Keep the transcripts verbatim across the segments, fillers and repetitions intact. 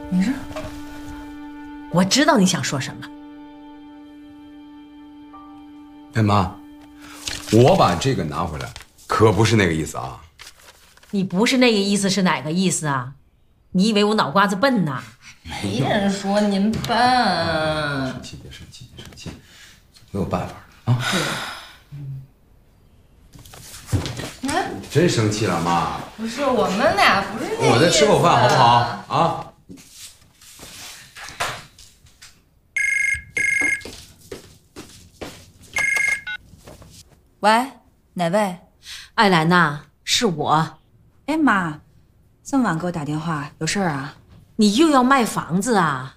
你这， 我知道你想说什么。 哎妈，我把这个拿回来，可不是那个意思啊。你不是那个意思是哪个意思啊？你以为我脑瓜子笨呐？ 没人说您笨。 生气，别生气，别生气，没有办法了啊。对。 哎， 真生气了，妈？ 不是，我们俩不是那意思。 我再吃口饭好不好啊？ 喂，哪位？ 艾兰呐，是我。 哎妈，这么晚给我打电话，有事儿啊？ 你又要卖房子啊？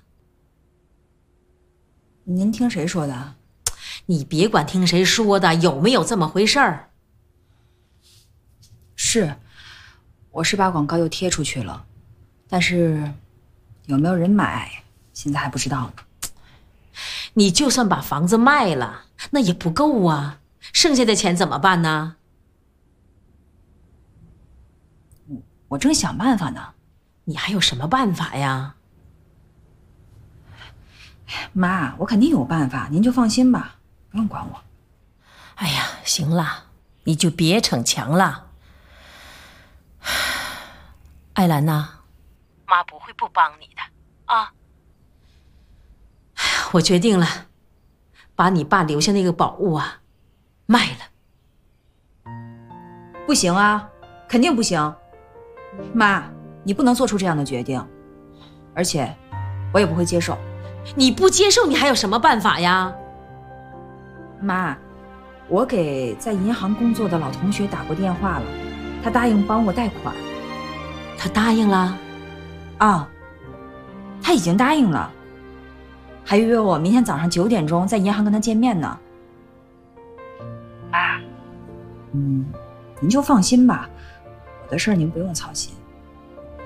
您听谁说的？ 你别管听谁说的，有没有这么回事儿？ 是，我是把广告又贴出去了，但是有没有人买，现在还不知道呢。 你就算把房子卖了，那也不够啊，剩下的钱怎么办呢？ 我正想办法呢。 你还有什么办法呀？ 妈，我肯定有办法，您就放心吧，不用管我。 哎呀，行了，你就别逞强了。艾兰呐，妈不会不帮你的啊。我决定了，把你爸留下那个宝物啊，卖了。 不行啊，肯定不行。妈，你不能做出这样的决定，而且我也不会接受。 你不接受，你还有什么办法呀？ 妈，我给在银行工作的老同学打过电话了，他答应帮我贷款。 他答应了？ 啊，他已经答应了，还约我明天早上九点钟在银行跟他见面呢。妈，嗯，您就放心吧，我的事儿您不用操心。